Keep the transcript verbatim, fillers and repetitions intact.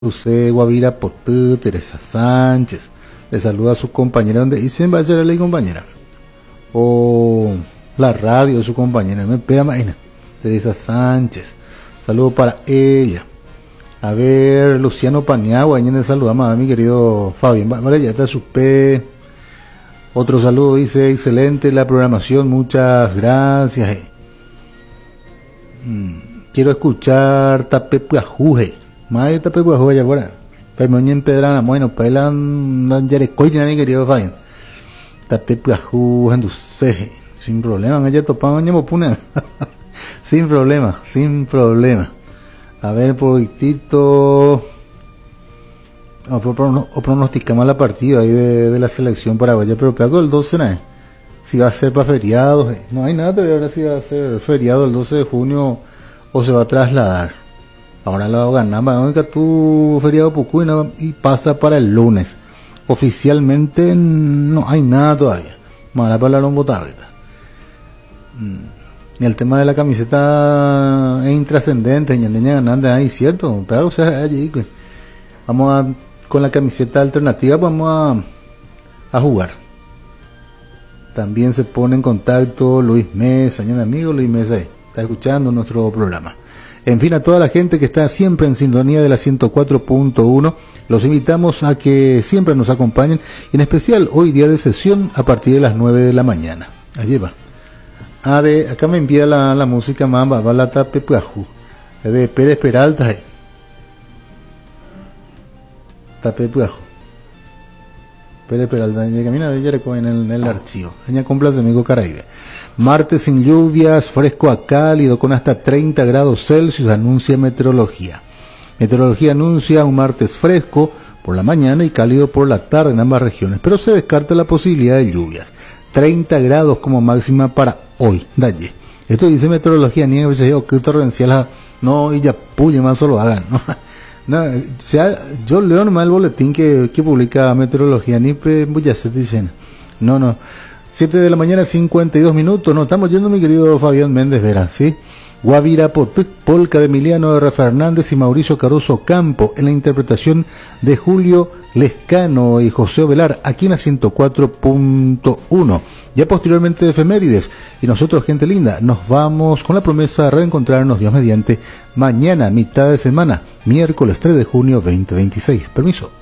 José Guavira Potú, Teresa Sánchez. Le saluda a su compañera, donde dicen va a ser la compañera. O la radio de su compañera, me pega mañana. Teresa Sánchez. Saludo para ella. A ver, Luciano Paniagua, ahí le saluda a mi querido Fabián. Vale, ya está su P. Otro saludo, dice, excelente la programación, muchas gracias. Hmm, quiero escuchar Tapepuajuje. Más Tapepuajuje allá afuera. Paimoñen Pedrana, bueno, Pailan Yarecoy, mi querido Fabián. Tapepuajuje, Anduceje. Sin problema, allá topaban Ñamopuna. Sin problema, sin problema. A ver, poquitito. O, o, o pronosticamos la partida ahí de, de la selección paraguaya, pero pego el doce, ¿no? Si va a ser para feriados, eh. No hay nada todavía, ahora si va a ser feriado el doce de junio o se va a trasladar. Ahora lo va a ganar, va a tu feriado Pucuina y pasa para el lunes. Oficialmente no hay nada todavía. Mala para la botabeta. Y el tema de la camiseta es intrascendente, ñandeña ganando ahí, cierto, pero o sea, allí pues, vamos a, con la camiseta alternativa vamos a, a jugar. También se pone en contacto Luis Mesa, ñan amigo Luis Mesa, está escuchando nuestro programa. En fin, a toda la gente que está siempre en sintonía de la ciento cuatro punto uno, los invitamos a que siempre nos acompañen, y en especial hoy día de sesión a partir de las nueve de la mañana. Allí va. Ah, de, acá me envía la, la música Mamba, va la Tapepuaju, de Pérez Peralta. Eh. Tapepuaju. Pérez Peralta, ya camina de Yareco en el, en el archivo. Ella complace amigo Caraíbe. Martes sin lluvias, fresco a cálido, con hasta treinta grados Celsius, anuncia meteorología. Meteorología anuncia un martes fresco por la mañana y cálido por la tarde en ambas regiones, pero se descarta la posibilidad de lluvias. treinta grados como máxima para hoy, dalle. Esto dice meteorología, ni que que torrencial, no, y ya puye más solo hagan, ¿no? No, o sea, yo leo nomás el boletín que, que publica meteorología, ni pues ya se dicen, no, no. siete de la mañana, cincuenta y dos minutos, no, estamos yendo mi querido Fabián Méndez Vera, ¿sí? Guavira Potú, polca de Emiliano R. Fernández y Mauricio Caruso Campo, en la interpretación de Julio Lescano y José Ovelar, aquí en la ciento cuatro punto uno. Ya posteriormente de efemérides, y nosotros, gente linda, nos vamos con la promesa de reencontrarnos, Dios mediante, mañana, mitad de semana, miércoles tres de junio veinte veintiséis. Permiso.